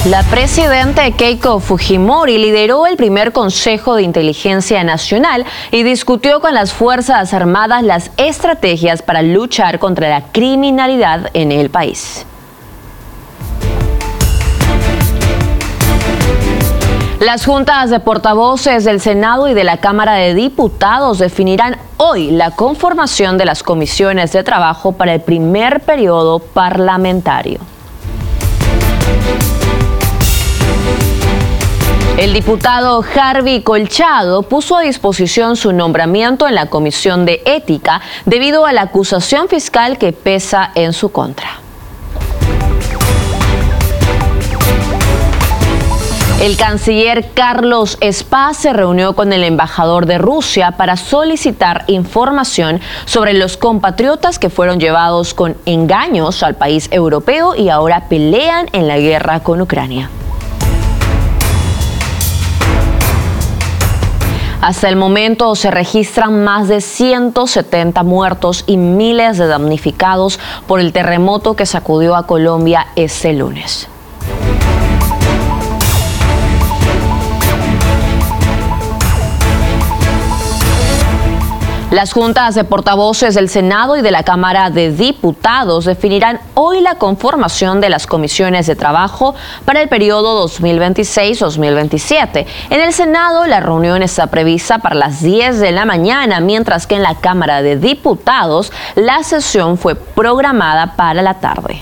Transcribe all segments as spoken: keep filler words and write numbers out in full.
La presidenta Keiko Fujimori lideró el primer Consejo de Inteligencia Nacional y discutió con las Fuerzas Armadas las estrategias para luchar contra la criminalidad en el país. Las juntas de portavoces del Senado y de la Cámara de Diputados definirán hoy la conformación de las comisiones de trabajo para el primer periodo parlamentario. El diputado Harvey Colchado puso a disposición su nombramiento en la Comisión de Ética debido a la acusación fiscal que pesa en su contra. El canciller Carlos Spa se reunió con el embajador de Rusia para solicitar información sobre los compatriotas que fueron llevados con engaños al país europeo y ahora pelean en la guerra con Ucrania. Hasta el momento se registran más de ciento setenta muertos y miles de damnificados por el terremoto que sacudió a Colombia este lunes. Las juntas de portavoces del Senado y de la Cámara de Diputados definirán hoy la conformación de las comisiones de trabajo para el periodo dos mil veintiséis a dos mil veintisiete. En el Senado la reunión está prevista para las diez de la mañana, mientras que en la Cámara de Diputados la sesión fue programada para la tarde.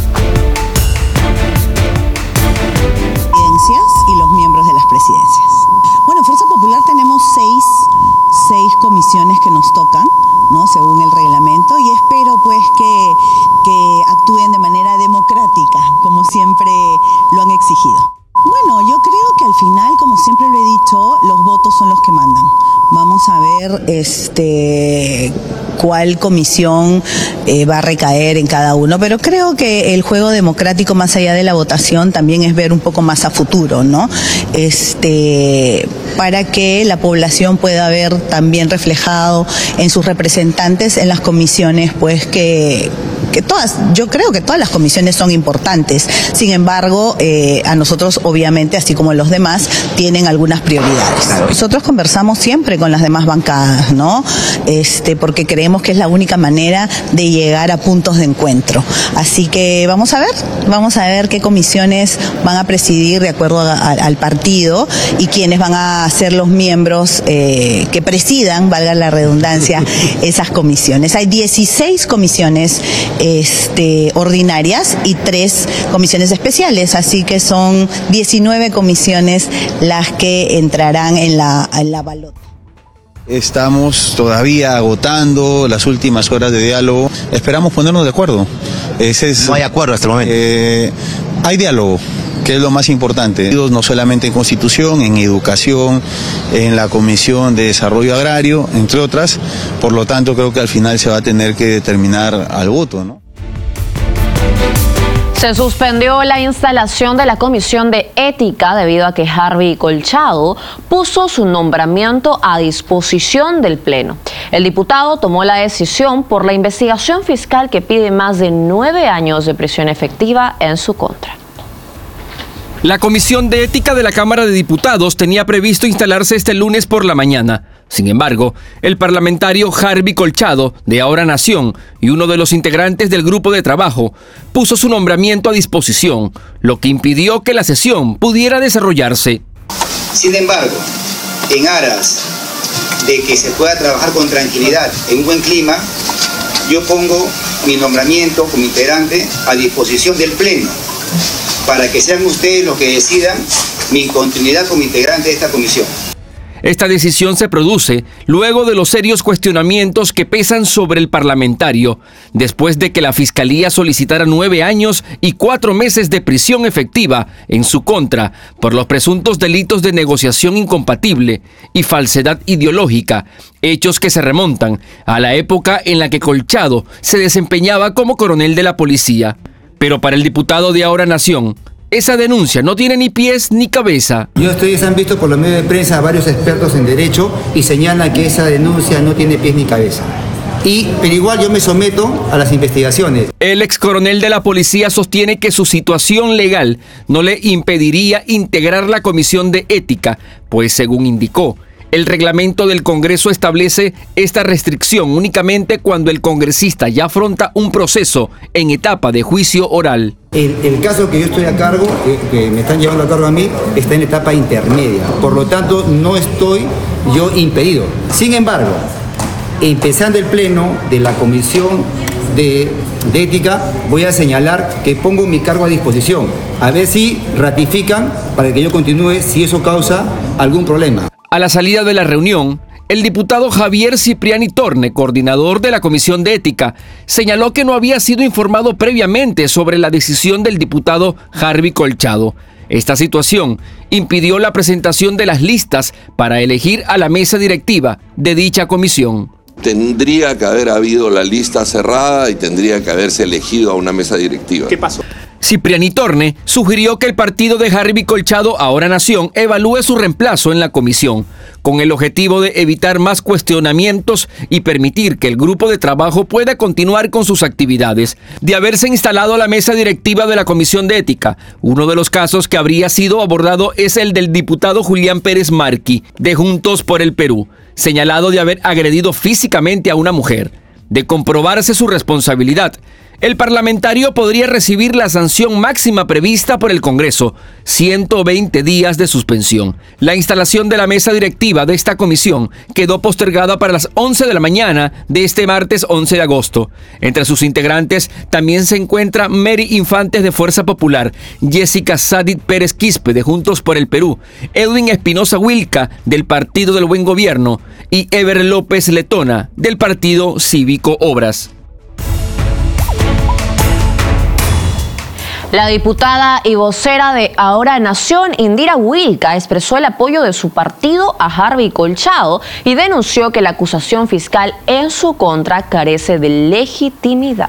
Y los miembros de las presidencias. Bueno, en Fuerza Popular tenemos seis seis comisiones que nos tocan, ¿no? Según el reglamento, y espero pues que, que actúen de manera democrática, como siempre lo han exigido. Bueno, yo creo que al final, como siempre lo he dicho, los votos son los que mandan. Vamos a ver este cuál comisión eh, va a recaer en cada uno, pero creo que el juego democrático, más allá de la votación, también es ver un poco más a futuro, ¿no? Este, para que la población pueda ver también reflejado en sus representantes en las comisiones, pues que que todas, yo creo que todas las comisiones son importantes. Sin embargo, eh, a nosotros obviamente, así como los demás, tienen algunas prioridades. Nosotros conversamos siempre con las demás bancadas, ¿no? Este, porque creemos que es la única manera de llegar a puntos de encuentro. Así que vamos a ver, vamos a ver qué comisiones van a presidir de acuerdo a, a, al partido y quiénes van a ser los miembros eh, que presidan, valga la redundancia, esas comisiones. Hay dieciséis comisiones Este, ordinarias y tres comisiones especiales, así que son diecinueve comisiones las que entrarán en la, en la balota. Estamos todavía agotando las últimas horas de diálogo, esperamos ponernos de acuerdo. Ese es, no hay acuerdo hasta el momento. Eh, hay diálogo, que es lo más importante, no solamente en Constitución, en Educación, en la Comisión de Desarrollo Agrario, entre otras. Por lo tanto, creo que al final se va a tener que determinar al voto, ¿no? Se suspendió la instalación de la Comisión de Ética debido a que Harvey Colchado puso su nombramiento a disposición del Pleno. El diputado tomó la decisión por la investigación fiscal que pide más de nueve años de prisión efectiva en su contra. La Comisión de Ética de la Cámara de Diputados tenía previsto instalarse este lunes por la mañana. Sin embargo, el parlamentario Harvey Colchado, de Ahora Nación, y uno de los integrantes del grupo de trabajo, puso su nombramiento a disposición, lo que impidió que la sesión pudiera desarrollarse. Sin embargo, en aras de que se pueda trabajar con tranquilidad en un buen clima, yo pongo mi nombramiento como integrante a disposición del Pleno, para que sean ustedes los que decidan mi continuidad como integrante de esta comisión. Esta decisión se produce luego de los serios cuestionamientos que pesan sobre el parlamentario, después de que la Fiscalía solicitara nueve años y cuatro meses de prisión efectiva en su contra por los presuntos delitos de negociación incompatible y falsedad ideológica, hechos que se remontan a la época en la que Colchado se desempeñaba como coronel de la policía. Pero para el diputado de Ahora Nación, esa denuncia no tiene ni pies ni cabeza. Y ustedes han visto por los medios de prensa a varios expertos en derecho y señalan que esa denuncia no tiene pies ni cabeza. Y, pero igual yo me someto a las investigaciones. El ex coronel de la policía sostiene que su situación legal no le impediría integrar la comisión de ética, pues según indicó, el reglamento del Congreso establece esta restricción únicamente cuando el congresista ya afronta un proceso en etapa de juicio oral. El, el caso que yo estoy a cargo, que, que me están llevando a cargo a mí, está en etapa intermedia. Por lo tanto, no estoy yo impedido. Sin embargo, empezando el pleno de la Comisión de, de Ética, voy a señalar que pongo mi cargo a disposición. A ver si ratifican para que yo continúe si eso causa algún problema. A la salida de la reunión, el diputado Javier Cipriani Torne, coordinador de la Comisión de Ética, señaló que no había sido informado previamente sobre la decisión del diputado Harvey Colchado. Esta situación impidió la presentación de las listas para elegir a la mesa directiva de dicha comisión. Tendría que haber habido la lista cerrada y tendría que haberse elegido a una mesa directiva. ¿Qué pasó? Cipriani Torne sugirió que el partido de Harvey Colchado, Ahora Nación, evalúe su reemplazo en la comisión, con el objetivo de evitar más cuestionamientos y permitir que el grupo de trabajo pueda continuar con sus actividades. De haberse instalado la mesa directiva de la Comisión de Ética, uno de los casos que habría sido abordado es el del diputado Julián Pérez Marqui, de Juntos por el Perú, señalado de haber agredido físicamente a una mujer. De comprobarse su responsabilidad, el parlamentario podría recibir la sanción máxima prevista por el Congreso, ciento veinte días de suspensión. La instalación de la mesa directiva de esta comisión quedó postergada para las once de la mañana de este martes once de agosto. Entre sus integrantes también se encuentra Mary Infantes de Fuerza Popular, Jessica Sadit Pérez Quispe de Juntos por el Perú, Edwin Espinosa Wilca del Partido del Buen Gobierno y Ever López Letona del Partido Cívico Obras. La diputada y vocera de Ahora Nación, Indira Wilca, expresó el apoyo de su partido a Harvey Colchado y denunció que la acusación fiscal en su contra carece de legitimidad.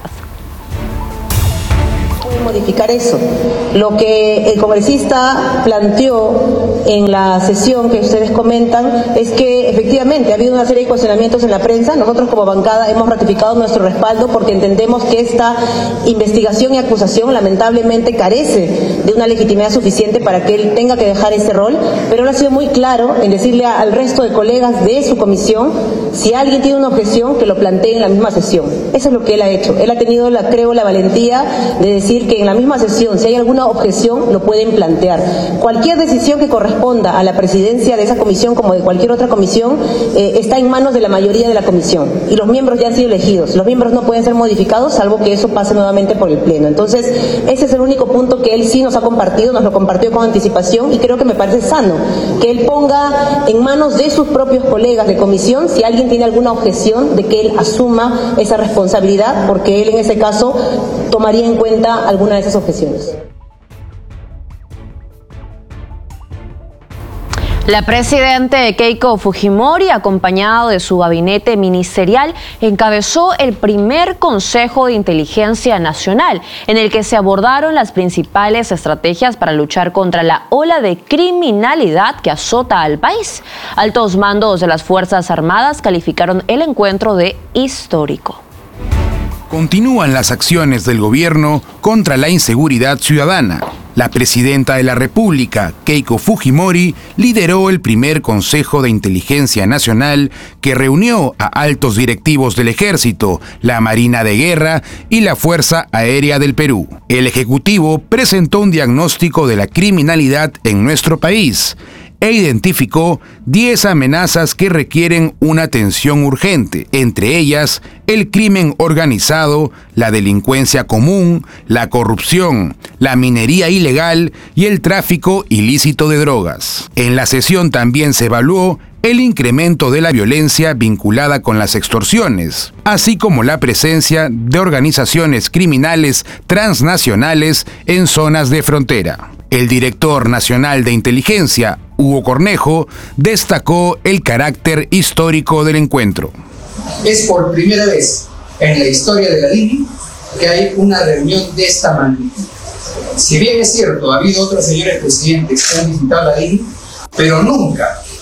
Modificar eso. Lo que el congresista planteó en la sesión que ustedes comentan es que efectivamente ha habido una serie de cuestionamientos en la prensa. Nosotros como bancada hemos ratificado nuestro respaldo porque entendemos que esta investigación y acusación lamentablemente carece de una legitimidad suficiente para que él tenga que dejar ese rol, pero él ha sido muy claro en decirle al resto de colegas de su comisión, si alguien tiene una objeción, que lo plantee en la misma sesión. Eso es lo que él ha hecho. Él ha tenido, la, creo, la valentía de decir que en la misma sesión, si hay alguna objeción, lo pueden plantear. Cualquier decisión que corresponda a la presidencia de esa comisión, como de cualquier otra comisión, eh, está en manos de la mayoría de la comisión. Y los miembros ya han sido elegidos. Los miembros no pueden ser modificados, salvo que eso pase nuevamente por el Pleno. Entonces, ese es el único punto que él sí nos ha compartido, nos lo compartió con anticipación, y creo que me parece sano que él ponga en manos de sus propios colegas de comisión, si alguien tiene alguna objeción, de que él asuma esa responsabilidad, porque él en ese caso tomaría en cuenta alguna de esas objeciones. La presidenta Keiko Fujimori, acompañado de su gabinete ministerial, encabezó el primer Consejo de Inteligencia Nacional, en el que se abordaron las principales estrategias para luchar contra la ola de criminalidad que azota al país. Altos mandos de las Fuerzas Armadas calificaron el encuentro de histórico. Continúan las acciones del gobierno contra la inseguridad ciudadana. La presidenta de la República, Keiko Fujimori, lideró el primer Consejo de Inteligencia Nacional que reunió a altos directivos del Ejército, la Marina de Guerra y la Fuerza Aérea del Perú. El Ejecutivo presentó un diagnóstico de la criminalidad en nuestro país e identificó diez amenazas que requieren una atención urgente, entre ellas el crimen organizado, la delincuencia común, la corrupción, la minería ilegal y el tráfico ilícito de drogas. En la sesión también se evaluó el incremento de la violencia vinculada con las extorsiones, así como la presencia de organizaciones criminales transnacionales en zonas de frontera. El director nacional de inteligencia, Hugo Cornejo, destacó el carácter histórico del encuentro. Es por primera vez en la historia de la D I N I que hay una reunión de esta magnitud. Si bien es cierto, ha habido otros señores presidentes que han visitado la D I N I, pero nunca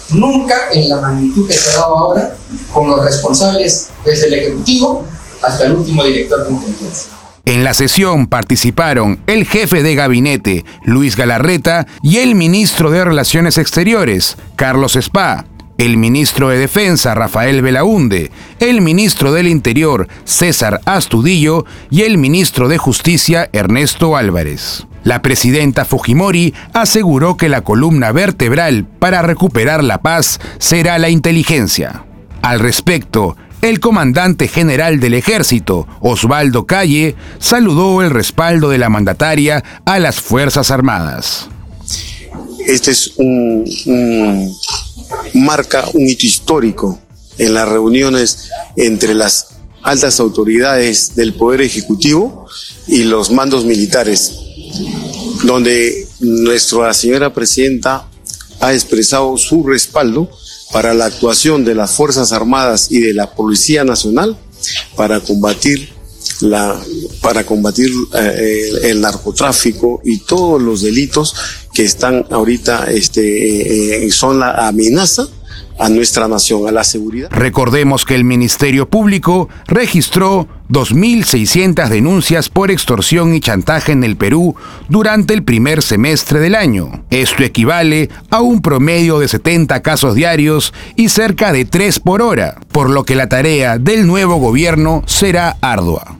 nunca en la magnitud que se ha dado ahora, con los responsables desde el Ejecutivo hasta el último director de inteligencia. En la sesión participaron el jefe de gabinete, Luis Galarreta, y el ministro de Relaciones Exteriores, Carlos Spa, el ministro de Defensa, Rafael Belaúnde, el ministro del Interior, César Astudillo, y el ministro de Justicia, Ernesto Álvarez. La presidenta Fujimori aseguró que la columna vertebral para recuperar la paz será la inteligencia. Al respecto, el comandante general del Ejército, Osvaldo Calle, saludó el respaldo de la mandataria a las Fuerzas Armadas. Este es un, un marca un hito histórico en las reuniones entre las altas autoridades del Poder Ejecutivo y los mandos militares, donde nuestra señora presidenta ha expresado su respaldo para la actuación de las Fuerzas Armadas y de la Policía Nacional para combatir la para combatir eh, el, el narcotráfico y todos los delitos que están ahorita este eh, son la amenaza a nuestra nación, a la seguridad. Recordemos que el Ministerio Público registró dos mil seiscientas denuncias por extorsión y chantaje en el Perú durante el primer semestre del año. Esto equivale a un promedio de setenta casos diarios y cerca de tres por hora, por lo que la tarea del nuevo gobierno será ardua.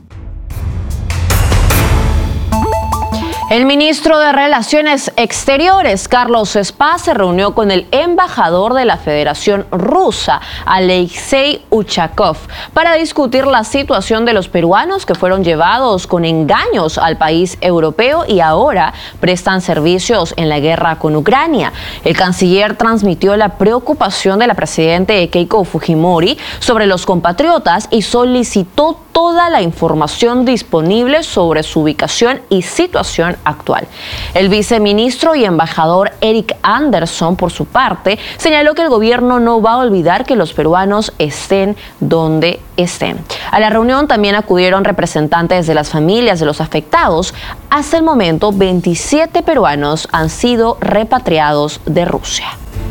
El ministro de Relaciones Exteriores, Carlos Spa, se reunió con el embajador de la Federación Rusa, Alexei Uchakov, para discutir la situación de los peruanos que fueron llevados con engaños al país europeo y ahora prestan servicios en la guerra con Ucrania. El canciller transmitió la preocupación de la presidenta Keiko Fujimori sobre los compatriotas y solicitó toda la información disponible sobre su ubicación y situación actual. El viceministro y embajador Eric Anderson, por su parte, señaló que el gobierno no va a olvidar que los peruanos estén donde estén. A la reunión también acudieron representantes de las familias de los afectados. Hasta el momento, veintisiete peruanos han sido repatriados de Rusia.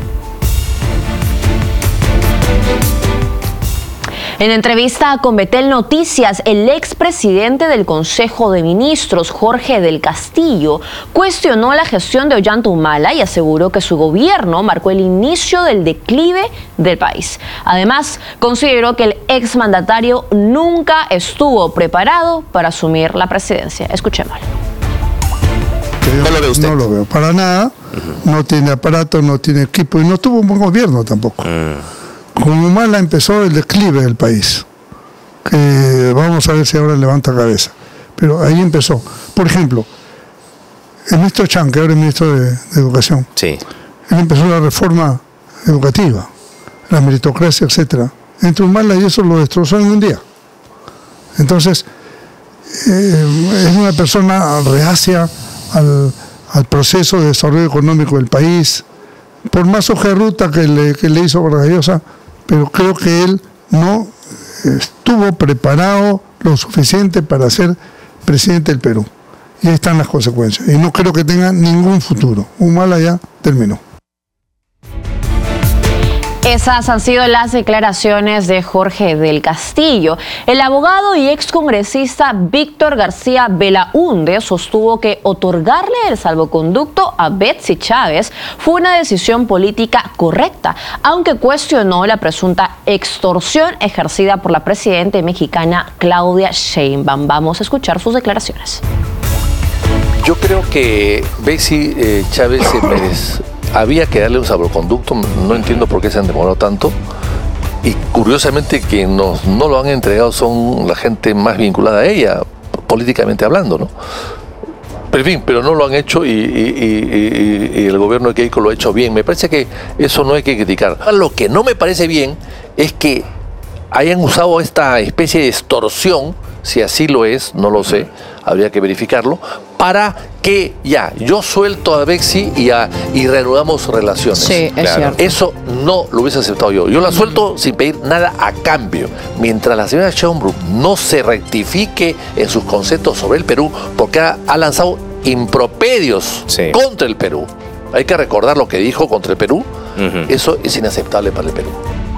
En entrevista con Betel Noticias, el expresidente del Consejo de Ministros, Jorge del Castillo, cuestionó la gestión de Ollanta Humala y aseguró que su gobierno marcó el inicio del declive del país. Además, consideró que el exmandatario nunca estuvo preparado para asumir la presidencia. Escuchémoslo. ¿No lo ve usted? No lo veo para nada. Uh-huh. No tiene aparato, no tiene equipo y no tuvo un buen gobierno tampoco. Uh. Con Humala empezó el declive del país, que vamos a ver si ahora levanta cabeza, pero ahí empezó. Por ejemplo, el ministro Chan, que ahora es ministro de, de Educación, sí. Él empezó la reforma educativa, la meritocracia, etcétera. Entre Humala y eso lo destrozó en un día. Entonces, eh, es una persona reacia al, al proceso de desarrollo económico del país, por más hoja de ruta que le, que le hizo Vargas Llosa, pero creo que él no estuvo preparado lo suficiente para ser presidente del Perú. Y ahí están las consecuencias. Y no creo que tenga ningún futuro. Humala ya terminó. Esas han sido las declaraciones de Jorge del Castillo. El abogado y excongresista Víctor García Belaúnde sostuvo que otorgarle el salvoconducto a Betsy Chávez fue una decisión política correcta, aunque cuestionó la presunta extorsión ejercida por la presidenta mexicana Claudia Sheinbaum. Vamos a escuchar sus declaraciones. Yo creo que Betsy eh, Chávez se merece. Había que darle un salvoconducto, no entiendo por qué se han demorado tanto. Y curiosamente quienes no, no lo han entregado son la gente más vinculada a ella, políticamente hablando, ¿no? Pero en fin, pero no lo han hecho y, y, y, y el gobierno de Keiko lo ha hecho bien. Me parece que eso no hay que criticar. Lo que no me parece bien es que hayan usado esta especie de extorsión, si así lo es, no lo sé, habría que verificarlo, para que ya, yo suelto a Betsy y, a, y reanudamos relaciones. Sí, es claro. Cierto. Eso no lo hubiese aceptado yo. Yo la suelto sin pedir nada a cambio. Mientras la señora Sheinbaum no se rectifique en sus conceptos sobre el Perú, porque ha, ha lanzado impropedios sí. contra el Perú. Hay que recordar lo que dijo contra el Perú. Uh-huh. Eso es inaceptable para el Perú.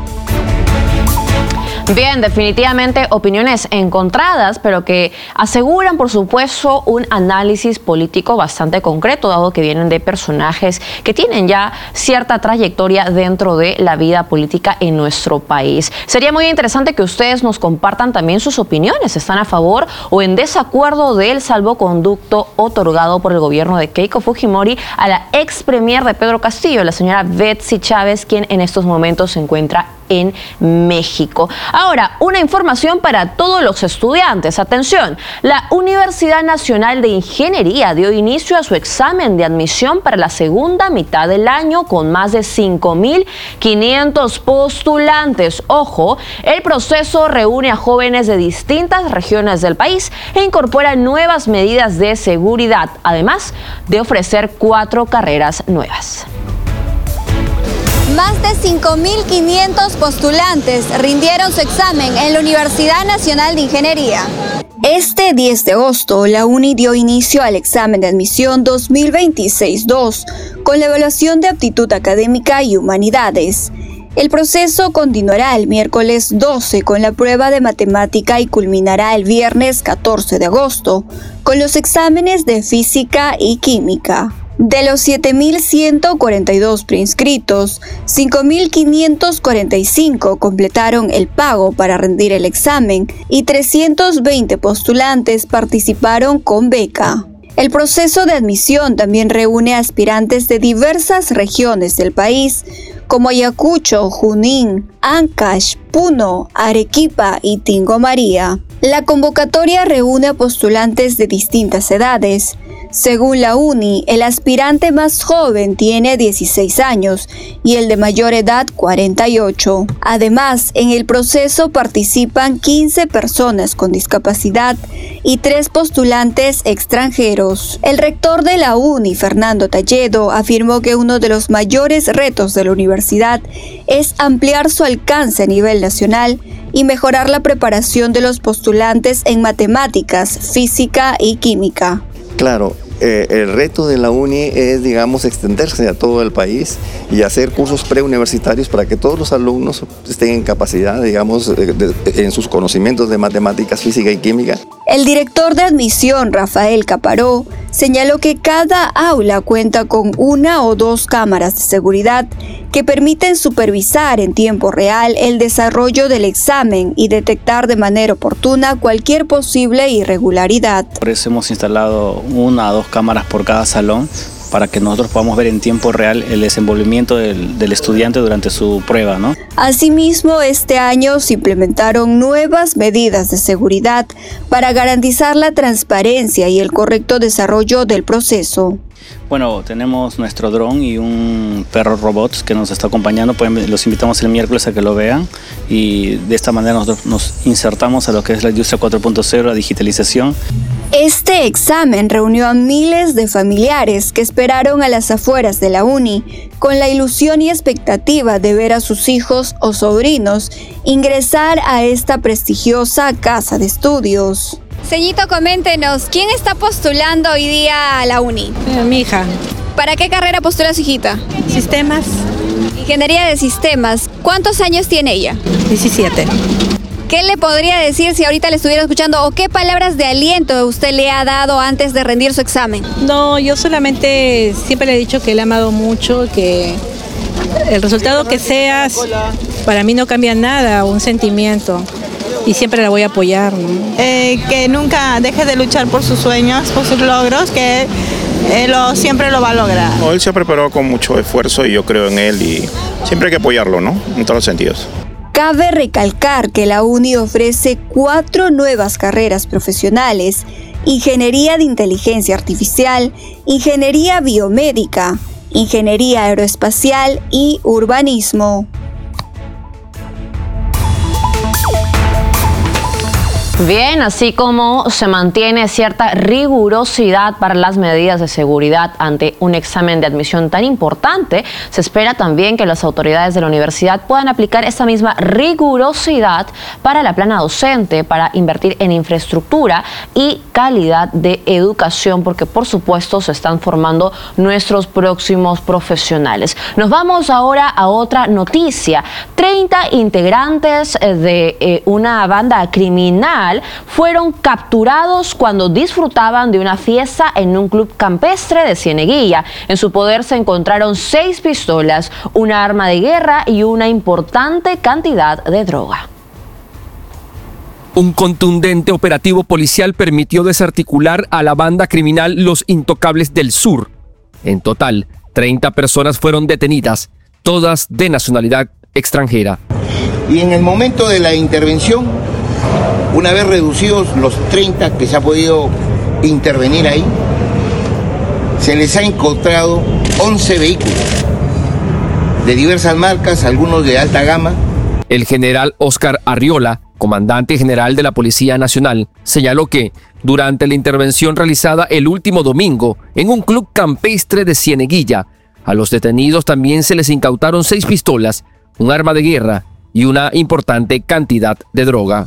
Bien, definitivamente opiniones encontradas, pero que aseguran, por supuesto, un análisis político bastante concreto, dado que vienen de personajes que tienen ya cierta trayectoria dentro de la vida política en nuestro país. Sería muy interesante que ustedes nos compartan también sus opiniones. ¿Están a favor o en desacuerdo del salvoconducto otorgado por el gobierno de Keiko Fujimori a la ex premier de Pedro Castillo, la señora Betsy Chávez, quien en estos momentos se encuentra en México? Ahora, una información para todos los estudiantes. Atención, la Universidad Nacional de Ingeniería dio inicio a su examen de admisión para la segunda mitad del año con más de cinco mil quinientos postulantes. Ojo, el proceso reúne a jóvenes de distintas regiones del país e incorpora nuevas medidas de seguridad, además de ofrecer cuatro carreras nuevas. Más de cinco mil quinientos postulantes rindieron su examen en la Universidad Nacional de Ingeniería. Este diez de agosto, la UNI dio inicio al examen de admisión dos mil veintiséis dos, con la evaluación de aptitud académica y humanidades. El proceso continuará el miércoles doce con la prueba de matemática y culminará el viernes catorce de agosto, con los exámenes de física y química. De los siete mil ciento cuarenta y dos preinscritos, cinco mil quinientos cuarenta y cinco completaron el pago para rendir el examen y trescientos veinte postulantes participaron con beca. El proceso de admisión también reúne a aspirantes de diversas regiones del país, como Ayacucho, Junín, Ancash, Puno, Arequipa y Tingo María. La convocatoria reúne a postulantes de distintas edades. Según la UNI, el aspirante más joven tiene dieciséis años y el de mayor edad cuarenta y ocho. Además, en el proceso participan quince personas con discapacidad y tres postulantes extranjeros. El rector de la UNI, Fernando Talledo, afirmó que uno de los mayores retos de la universidad es ampliar su alcance a nivel nacional y mejorar la preparación de los postulantes en matemáticas, física y química. Claro, eh, el reto de la UNI es, digamos, extenderse a todo el país y hacer cursos preuniversitarios para que todos los alumnos estén en capacidad, digamos, de, de, en sus conocimientos de matemáticas, física y química. El director de admisión, Rafael Caparó, señaló que cada aula cuenta con una o dos cámaras de seguridad que permiten supervisar en tiempo real el desarrollo del examen y detectar de manera oportuna cualquier posible irregularidad. Por eso hemos instalado una o dos cámaras por cada salón para que nosotros podamos ver en tiempo real el desenvolvimiento del, del estudiante durante su prueba, ¿no? Asimismo, este año se implementaron nuevas medidas de seguridad para garantizar la transparencia y el correcto desarrollo del proceso. Bueno, tenemos nuestro dron y un perro robot que nos está acompañando. Pueden, los invitamos el miércoles a que lo vean y de esta manera nosotros nos insertamos a lo que es la industria cuatro punto cero, la digitalización. Este examen reunió a miles de familiares que esperaron a las afueras de la UNI con la ilusión y expectativa de ver a sus hijos o sobrinos ingresar a esta prestigiosa casa de estudios. Señito, coméntenos, ¿quién está postulando hoy día a la UNI? Eh, mi hija. ¿Para qué carrera postula su hijita? Sistemas. Ingeniería de sistemas. ¿Cuántos años tiene ella? diecisiete. ¿Qué le podría decir si ahorita le estuviera escuchando o qué palabras de aliento usted le ha dado antes de rendir su examen? No, yo solamente siempre le he dicho que le he amado mucho, que el resultado que seas, para mí no cambia nada, un sentimiento. Y siempre la voy a apoyar, ¿no? Eh, que nunca deje de luchar por sus sueños, por sus logros, que eh, lo, siempre lo va a lograr. No, él se preparó con mucho esfuerzo y yo creo en él y siempre hay que apoyarlo, ¿no? En todos los sentidos. Cabe recalcar que la UNI ofrece cuatro nuevas carreras profesionales: Ingeniería de Inteligencia Artificial, Ingeniería Biomédica, Ingeniería Aeroespacial y Urbanismo. Bien, así como se mantiene cierta rigurosidad para las medidas de seguridad ante un examen de admisión tan importante, se espera también que las autoridades de la universidad puedan aplicar esa misma rigurosidad para la plana docente, para invertir en infraestructura y calidad de educación, porque por supuesto se están formando nuestros próximos profesionales. Nos vamos ahora a otra noticia. treinta integrantes de eh, una banda criminal fueron capturados cuando disfrutaban de una fiesta en un club campestre de Cieneguilla. En su poder se encontraron seis pistolas, una arma de guerra y una importante cantidad de droga. Un contundente operativo policial permitió desarticular a la banda criminal Los Intocables del Sur. En total, treinta personas fueron detenidas, todas de nacionalidad extranjera. Y en el momento de la intervención, una vez reducidos los treinta que se ha podido intervenir ahí, se les ha encontrado once vehículos de diversas marcas, algunos de alta gama. El general Óscar Arriola, comandante general de la Policía Nacional, señaló que durante la intervención realizada el último domingo en un club campestre de Cieneguilla, a los detenidos también se les incautaron seis pistolas, un arma de guerra y una importante cantidad de droga.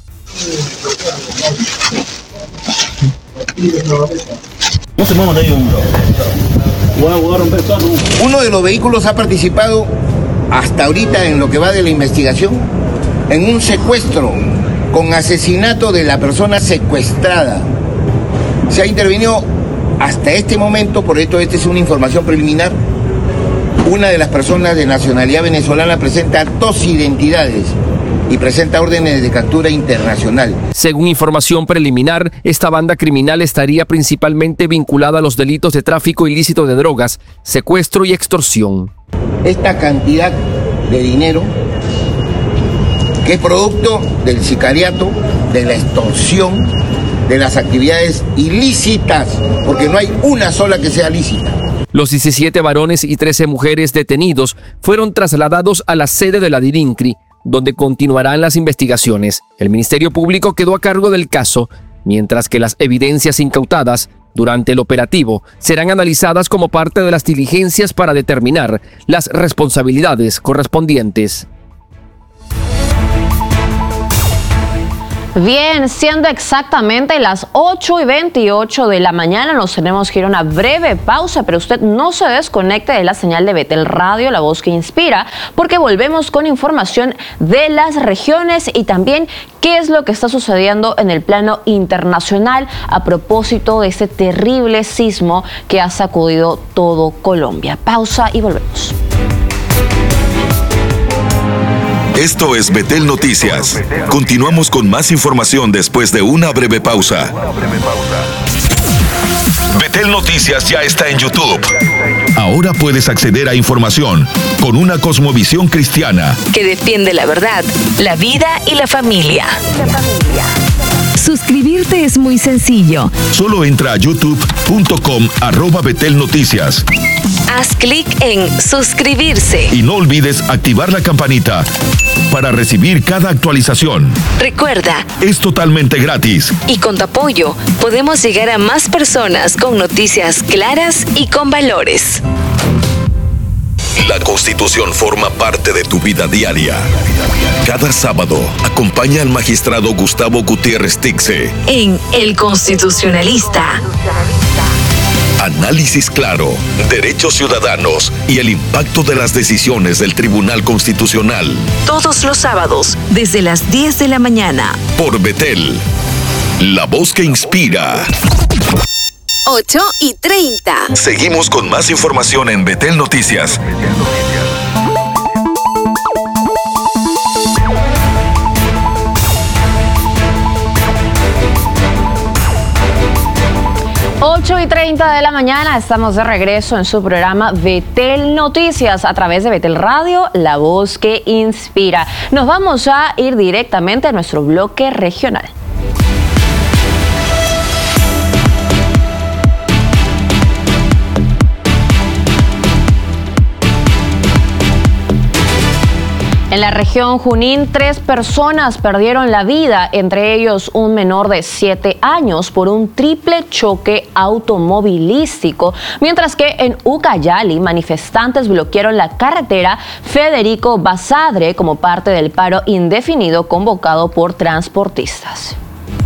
Uno de los vehículos ha participado hasta ahorita en lo que va de la investigación en un secuestro con asesinato de la persona secuestrada. Se ha intervenido hasta este momento, por esto esta es una información preliminar. Una de las personas de nacionalidad venezolana presenta dos identidades y presenta órdenes de captura internacional. Según información preliminar, esta banda criminal estaría principalmente vinculada a los delitos de tráfico ilícito de drogas, secuestro y extorsión. Esta cantidad de dinero, que es producto del sicariato, de la extorsión, de las actividades ilícitas, porque no hay una sola que sea lícita. Los diecisiete varones y trece mujeres detenidos fueron trasladados a la sede de la DIRINCRI, donde continuarán las investigaciones. El Ministerio Público quedó a cargo del caso, mientras que las evidencias incautadas durante el operativo serán analizadas como parte de las diligencias para determinar las responsabilidades correspondientes. Bien, siendo exactamente las ocho y veintiocho de la mañana, nos tenemos que ir a una breve pausa, pero usted no se desconecte de la señal de Betel Radio, la voz que inspira, porque volvemos con información de las regiones y también qué es lo que está sucediendo en el plano internacional a propósito de este terrible sismo que ha sacudido todo Colombia. Pausa y volvemos. Esto es Betel Noticias. Continuamos con más información después de una breve pausa. Betel Noticias ya está en YouTube. Ahora puedes acceder a información con una cosmovisión cristiana que defiende la verdad, la vida y la familia. Suscribirte es muy sencillo. Solo entra a youtube punto com arroba Betel Noticias. Haz clic en suscribirse. Y no olvides activar la campanita para recibir cada actualización. Recuerda, es totalmente gratis. Y con tu apoyo podemos llegar a más personas con noticias claras y con valores. La Constitución forma parte de tu vida diaria. Cada sábado, acompaña al magistrado Gustavo Gutiérrez Tixe en El Constitucionalista. Análisis claro, derechos ciudadanos y el impacto de las decisiones del Tribunal Constitucional. Todos los sábados, desde las diez de la mañana. Por Betel, la voz que inspira. ocho y treinta. Seguimos con más información en Betel Noticias. ocho y treinta de la mañana, estamos de regreso en su programa Betel Noticias a través de Betel Radio, la voz que inspira. Nos vamos a ir directamente a nuestro bloque regional. En la región Junín, tres personas perdieron la vida, entre ellos un menor de siete años, por un triple choque automovilístico, mientras que en Ucayali, manifestantes bloquearon la carretera Federico Basadre como parte del paro indefinido convocado por transportistas.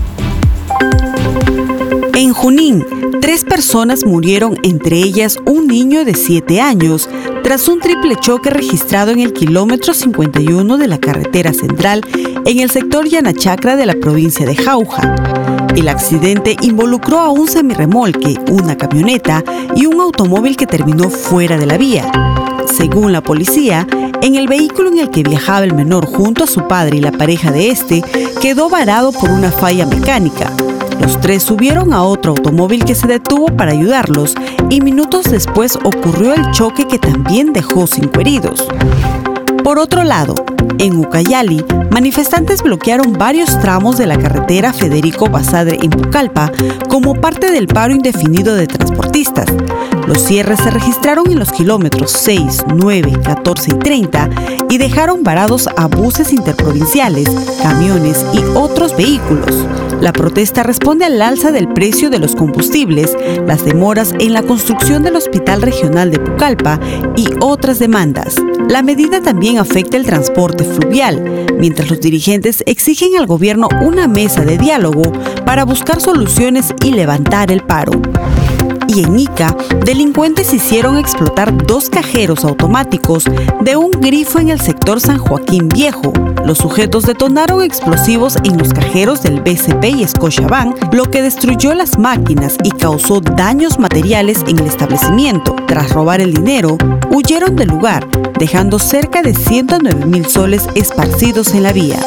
En Junín, tres personas murieron, entre ellas un niño de siete años, tras un triple choque registrado en el kilómetro cincuenta y uno de la carretera central en el sector Yanachacra de la provincia de Jauja. El accidente involucró a un semirremolque, una camioneta y un automóvil que terminó fuera de la vía. Según la policía, en el vehículo en el que viajaba el menor junto a su padre y la pareja de este, quedó varado por una falla mecánica. Los tres subieron a otro automóvil que se detuvo para ayudarlos y minutos después ocurrió el choque que también dejó cinco heridos. Por otro lado, en Ucayali, manifestantes bloquearon varios tramos de la carretera Federico Basadre en Pucallpa como parte del paro indefinido de transportistas. Los cierres se registraron en los kilómetros seis, nueve, catorce y treinta y dejaron varados a buses interprovinciales, camiones y otros vehículos. La protesta responde al alza del precio de los combustibles, las demoras en la construcción del Hospital Regional de Pucallpa y otras demandas. La medida también afecta el transporte fluvial, mientras los dirigentes exigen al gobierno una mesa de diálogo para buscar soluciones y levantar el paro. Y en Ica, delincuentes hicieron explotar dos cajeros automáticos de un grifo en el sector San Joaquín Viejo. Los sujetos detonaron explosivos en los cajeros del B C P y Scotiabank, lo que destruyó las máquinas y causó daños materiales en el establecimiento. Tras robar el dinero, huyeron del lugar, dejando cerca de ciento nueve mil soles esparcidos en la vía.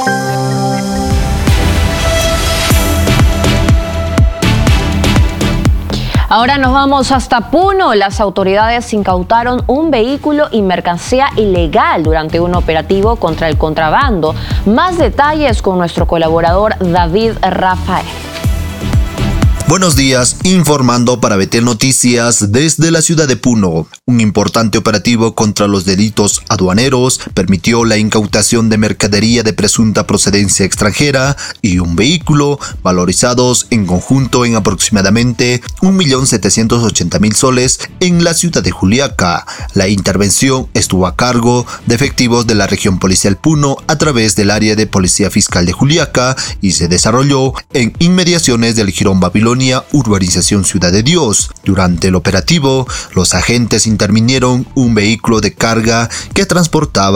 Ahora nos vamos hasta Puno. Las autoridades incautaron un vehículo y mercancía ilegal durante un operativo contra el contrabando. Más detalles con nuestro colaborador David Rafael. Buenos días, informando para B T Noticias desde la ciudad de Puno. Un importante operativo contra los delitos aduaneros permitió la incautación de mercadería de presunta procedencia extranjera y un vehículo valorizados en conjunto en aproximadamente un millón setecientos ochenta mil soles en la ciudad de Juliaca. La intervención estuvo a cargo de efectivos de la región policial Puno a través del área de Policía Fiscal de Juliaca y se desarrolló en inmediaciones del Jirón Babilonia, urbanización Ciudad de Dios. Durante el operativo, los agentes intervinieron un vehículo de carga que transportaba